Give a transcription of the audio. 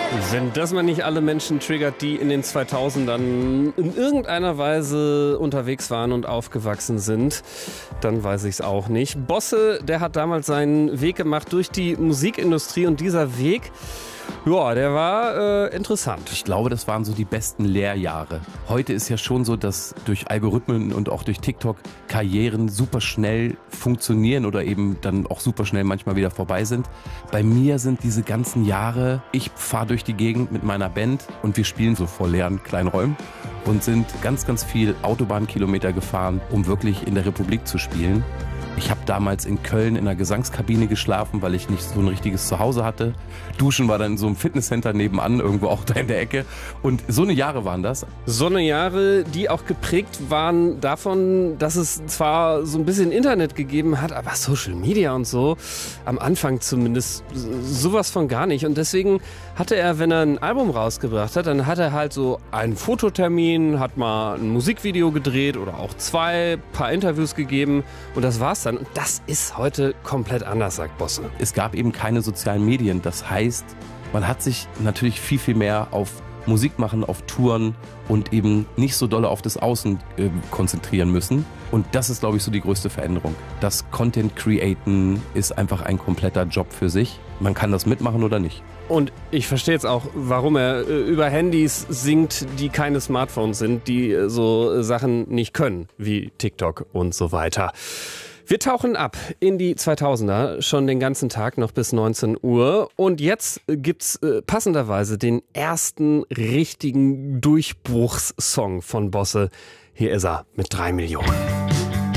Wenn das mal nicht alle Menschen triggert, die in den 2000ern in irgendeiner Weise unterwegs waren und aufgewachsen sind, dann weiß ich es auch nicht. Bosse, der hat damals seinen Weg gemacht durch die Musikindustrie und dieser Weg, ja, der war interessant. Ich glaube, das waren so die besten Lehrjahre. Heute ist ja schon so, dass durch Algorithmen und auch durch TikTok Karrieren super schnell funktionieren oder eben dann auch super schnell manchmal wieder vorbei sind. Bei mir sind diese ganzen Jahre, ich fahre durch die Gegend mit meiner Band und wir spielen so vor leeren kleinen Räumen und sind ganz, ganz viel Autobahnkilometer gefahren, um wirklich in der Republik zu spielen. Ich habe damals in Köln in einer Gesangskabine geschlafen, weil ich nicht so ein richtiges Zuhause hatte. Duschen war dann in so einem Fitnesscenter nebenan, irgendwo auch da in der Ecke. Und so eine Jahre waren das. So eine Jahre, die auch geprägt waren davon, dass es zwar so ein bisschen Internet gegeben hat, aber Social Media und so, am Anfang zumindest, sowas von gar nicht. Und deswegen hatte er, wenn er ein Album rausgebracht hat, dann hat er halt so einen Fototermin, hat mal ein Musikvideo gedreht oder auch zwei, paar Interviews gegeben und das war's dann. Und das ist heute komplett anders, sagt Bosse. Es gab eben keine sozialen Medien. Das heißt, man hat sich natürlich viel, viel mehr auf Musik machen, auf Touren und eben nicht so doll auf das Außen konzentrieren müssen. Und das ist, glaube ich, so die größte Veränderung. Das Content Createn ist einfach ein kompletter Job für sich. Man kann das mitmachen oder nicht. Und ich verstehe jetzt auch, warum er über Handys singt, die keine Smartphones sind, die so Sachen nicht können, wie TikTok und so weiter. Wir tauchen ab in die 2000er, schon den ganzen Tag noch bis 19 Uhr. Und jetzt gibt's passenderweise den ersten richtigen Durchbruchssong von Bosse. Hier ist er mit 3 Millionen.